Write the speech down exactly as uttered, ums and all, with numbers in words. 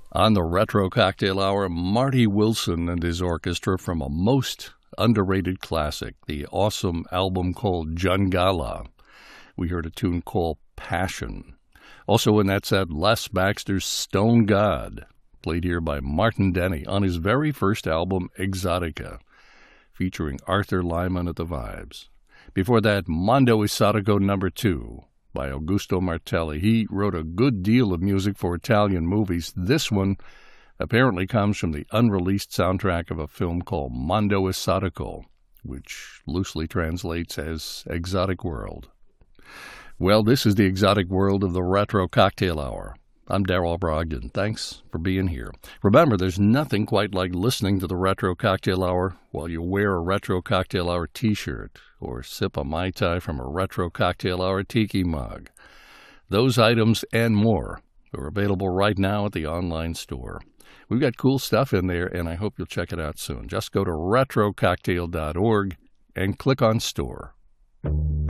On the Retro Cocktail Hour, Marty Wilson and his orchestra from a most underrated classic, the awesome album called Jungala. We heard a tune called Passion. Also in that set, Les Baxter's Stone God, played here by Martin Denny on his very first album, Exotica, featuring Arthur Lyman at the vibes. Before that, Mondo Esotico number two by Augusto Martelli. He wrote a good deal of music for Italian movies. This one apparently comes from the unreleased soundtrack of a film called Mondo Esotico, which loosely translates as Exotic World. Well, this is the exotic world of the Retro Cocktail Hour. I'm Darrell Brogdon. Thanks for being here. Remember, there's nothing quite like listening to the Retro Cocktail Hour while you wear a Retro Cocktail Hour t-shirt or sip a Mai Tai from a Retro Cocktail Hour tiki mug. Those items and more are available right now at the online store. We've got cool stuff in there, and I hope you'll check it out soon. Just go to retro cocktail dot org and click on store.